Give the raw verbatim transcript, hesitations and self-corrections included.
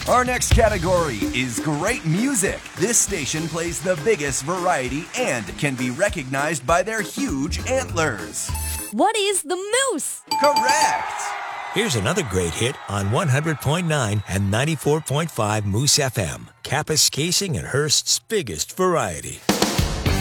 Our next category is great music. This station plays the biggest variety and can be recognized by their huge antlers. What is the moose? Correct! Here's another great hit on one hundred point nine and ninety-four point five Moose F M. Kappas Casing and Hearst's biggest variety.